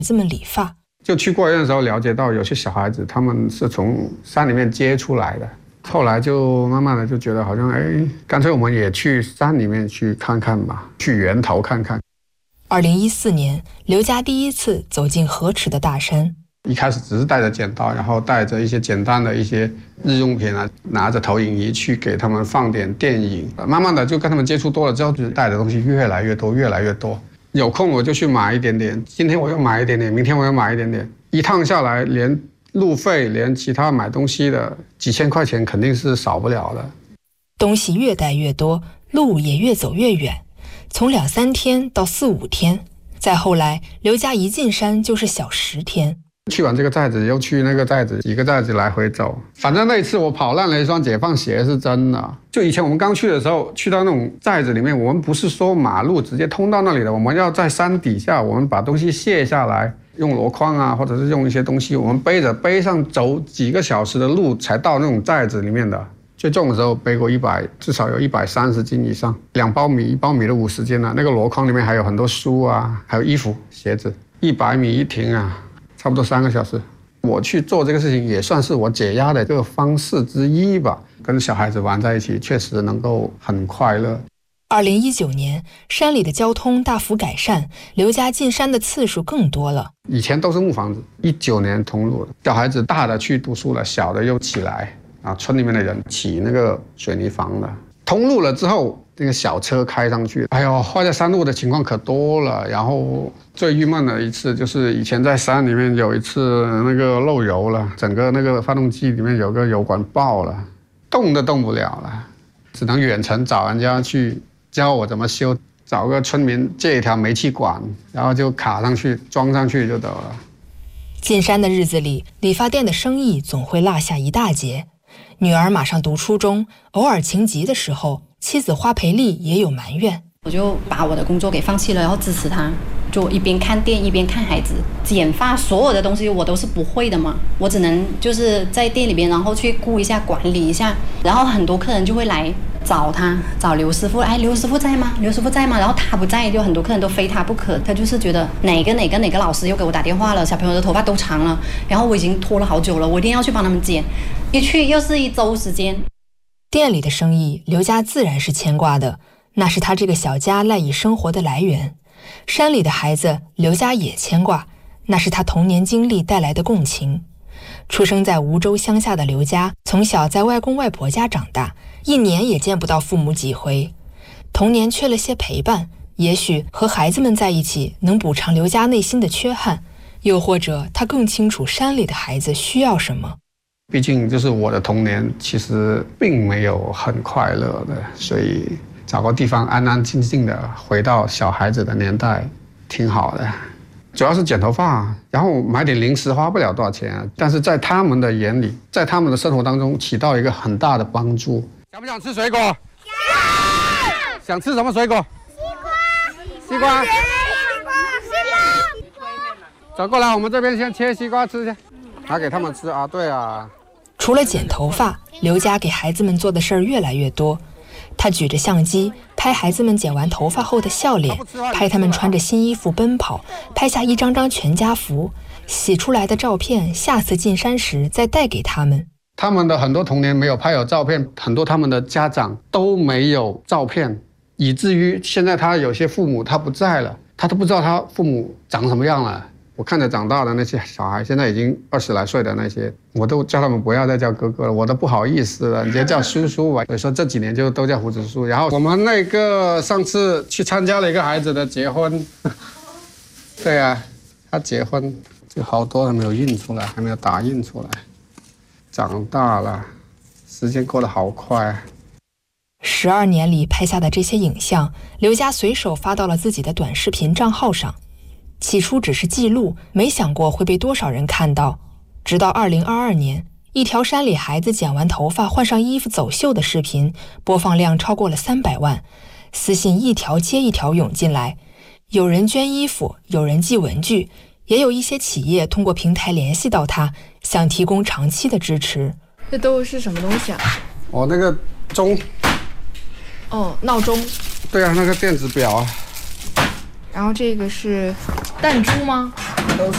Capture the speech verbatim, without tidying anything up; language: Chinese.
子们理发。 就去过院的时候了解到，有些小孩子他们是从山里面接出来的，后来就慢慢的就觉得好像，哎，干脆我们也去山里面去看看吧，去源头看看。 二零一四年，刘家第一次走进河池的大山。 一开始只是带着剪刀，然后带着一些简单的一些日用品啊，拿着投影仪去给他们放点电影。慢慢的就跟他们接触多了之后，就带的东西越来越多，越来越多。有空我就去买一点点，今天我又买一点点，明天我又买一点点，一趟下来，连路费，连其他买东西的几千块钱肯定是少不了的。 东西越带越多，路也越走越远，从两三天到四五天，再后来，刘家一进山就是小十天。 去完这个寨子，又去那个寨子，几个寨子来回走。反正那一次我跑烂了一双解放鞋是真的。就以前我们刚去的时候，去到那种寨子里面，我们不是说马路直接通到那里的，我们要在山底下，我们把东西卸下来，用箩筐啊，或者是用一些东西，我们背着背上走几个小时的路才到那种寨子里面的。最重的时候背过一百，至少有一百三十斤以上，两包米，一包米的五十斤啊。那个箩筐里面还有很多书啊，还有衣服、鞋子。一百米一停啊。差不多三个小时，我去做这个事情也算是我解压的这个方式之一吧。跟小孩子玩在一起，确实能够很快乐。 二零一九年，山里的交通大幅改善，刘家进山的次数更多了。 以前都是木房子，一九年通路了，小孩子大的去读书了，小的又起来啊，村里面的人起那个水泥房了。通路了之后，那个小车开上去，哎呦，坏在山路的情况可多了。然后最郁闷的一次就是以前在山里面有一次那个漏油了，整个那个发动机里面有个油管爆了，动都动不了了，只能远程找人家去教我怎么修，找个村民借一条煤气管，然后就卡上去装上去就得了。 进山的日子里，理发店的生意总会落下一大截。女儿马上读初中，偶尔情急的时候，妻子花培丽也有埋怨。 我就把我的工作给放弃了，然后支持他，就一边看店一边看孩子。剪发所有的东西我都是不会的嘛，我只能就是在店里边，然后去顾一下、管理一下。然后很多客人就会来找他，找刘师傅，哎，刘师傅在吗？刘师傅在吗？然后他不在，就很多客人都非他不可。他就是觉得哪个哪个哪个老师又给我打电话了，小朋友的头发都长了，然后我已经拖了好久了，我一定要去帮他们剪。一去又是一周时间。 店里的生意，刘家自然是牵挂的，那是他这个小家赖以生活的来源。山里的孩子，刘家也牵挂，那是他童年经历带来的共情。出生在梧州乡下的刘家，从小在外公外婆家长大，一年也见不到父母几回。童年缺了些陪伴，也许和孩子们在一起能补偿刘家内心的缺憾，又或者他更清楚山里的孩子需要什么。 毕竟就是我的童年其实并没有很快乐的，所以找个地方安安静静的回到小孩子的年代挺好的。主要是剪头发，然后买点零食花不了多少钱，但是在他们的眼里，在他们的生活当中起到一个很大的帮助。想不想吃水果？想。想吃什么水果？西瓜。西瓜。西瓜。西瓜。走过来，我们这边先切西瓜吃去，拿给他们吃啊。对啊。 除了剪头发，刘家给孩子们做的事儿越来越多。他举着相机拍孩子们剪完头发后的笑脸，拍他们穿着新衣服奔跑，拍下一张张全家福，洗出来的照片下次进山时再带给他们。 他们的很多童年没有拍有照片，很多他们的家长都没有照片，以至于现在他有些父母他不在了，他都不知道他父母长什么样了。我看着长大的那些小孩，现在已经二十来岁的那些，我都叫他们不要再叫哥哥了，我都不好意思了，你就叫叔叔吧。所以说这几年就都叫胡子叔。然后我们那个上次去参加了一个孩子的结婚，对啊，他结婚就好多还没有印出来，还没有打印出来。长大了，时间过得好快。 十二年里拍下的这些影像，刘家随手发到了自己的短视频账号上。起初只是记录，没想过会被多少人看到。直到二零二二年，一条山里孩子剪完头发换上衣服走秀的视频，播放量超过了三百万，私信一条接一条涌进来。有人捐衣服，有人寄文具，也有一些企业通过平台联系到他，想提供长期的支持。 这都是什么东西啊？ 哦，那个钟。 哦，闹钟。 对啊，那个电子表啊。 然后这个是弹珠吗？ 都是